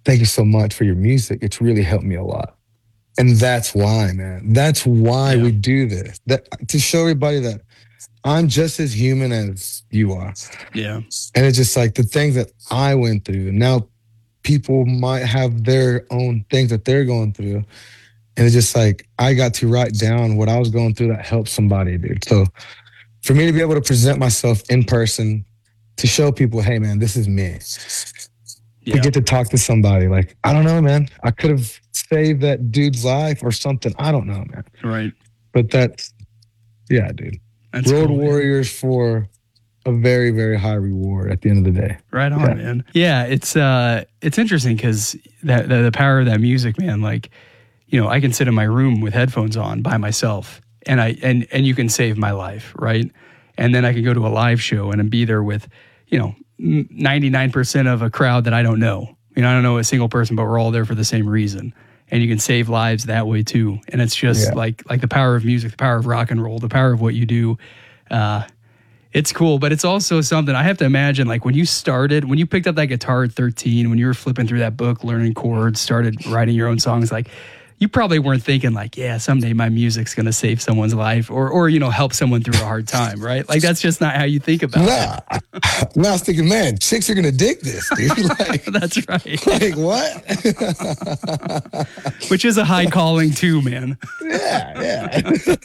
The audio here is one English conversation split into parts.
thank you so much for your music. It's really helped me a lot. And that's why, man. That's why Yeah. we do this. That to show everybody that I'm just as human as you are. Yeah. And it's just like the things that I went through. And now people might have their own things that they're going through. And it's just like I got to write down what I was going through that helped somebody, dude. So for me to be able to present myself in person to show people, hey man, this is me. To Yeah. get to talk to somebody, like, I don't know, man. I could have saved that dude's life or something. I don't know, man. Right. But that's yeah, dude. That's Road cool, man. warriors for a very, very high reward at the end of the day. Right on, Yeah. man. Yeah, it's interesting because that the power of that music, man. Like, you know, I can sit in my room with headphones on by myself, and and you can save my life, right? And then I can go to a live show and be there with, you know, 99% of a crowd that I don't know. You know, I don't know a single person, but we're all there for the same reason. And you can save lives that way too. And it's just Yeah. like the power of music, the power of rock and roll, the power of what you do. It's cool, but it's also something I have to imagine, like when you picked up that guitar at 13, when you were flipping through that book, learning chords, started writing your own songs, like you probably weren't thinking like, yeah, someday my music's going to save someone's life or, you know, help someone through a hard time, right? Like that's just not how you think about it. Nah, I was thinking, man, chicks are gonna dig this, dude. Like, That's right. like what? Which is a high calling too, man. yeah.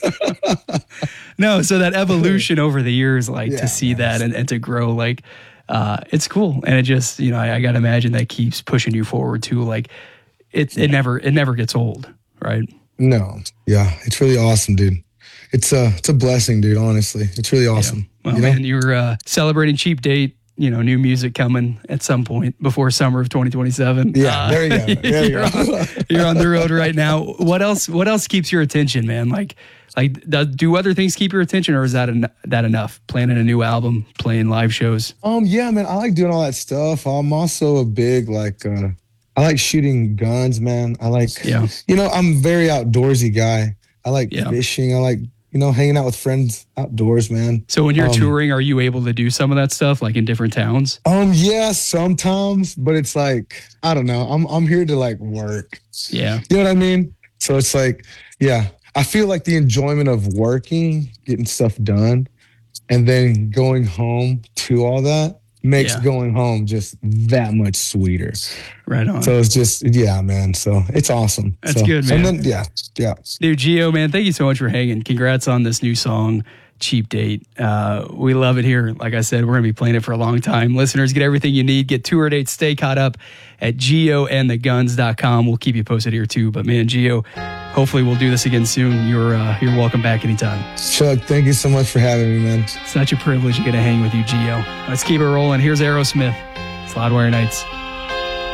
No, so that evolution over the years, like Yeah, to see man. that and to grow, like it's cool. And it just, you know, I got to imagine that keeps pushing you forward too. Like it never gets old, right? No, yeah, it's really awesome, dude. It's a blessing, dude. Honestly, it's really awesome. Well, you know? man, you're celebrating Cheap Date, you know, new music coming at some point before summer of 2027. Yeah, there you go. There you go. You're on the road right now. What else keeps your attention, man? Like do other things keep your attention, or is that enough? Planning a new album, playing live shows. Yeah, man, I like doing all that stuff. I'm also a big I like shooting guns, man. I like, Yeah. you know, I'm a very outdoorsy guy. I like Yeah. fishing. I like, you know, hanging out with friends outdoors, man. So when you're touring, are you able to do some of that stuff, like in different towns? Yeah, sometimes, but it's like, I don't know. I'm here to like work. Yeah. You know what I mean? So it's like, yeah, I feel like the enjoyment of working, getting stuff done, and then going home to all that makes Yeah. going home just that much sweeter. Right on. So it's just, yeah, man. So it's awesome. That's So- good, man. And then, yeah. Dude, Gio, man, thank you so much for hanging. Congrats on this new song, Cheap Date. We love it here. Like I said, we're going to be playing it for a long time. Listeners, get everything you need. Get tour dates. Stay caught up at gioandtheguns.com. We'll keep you posted here too. But man, Gio, hopefully we'll do this again soon. You're welcome back anytime. Chuck, thank you so much for having me, man. Such a privilege to get to hang with you, Gio. Let's keep it rolling. Here's Aerosmith, Slidewire Nights.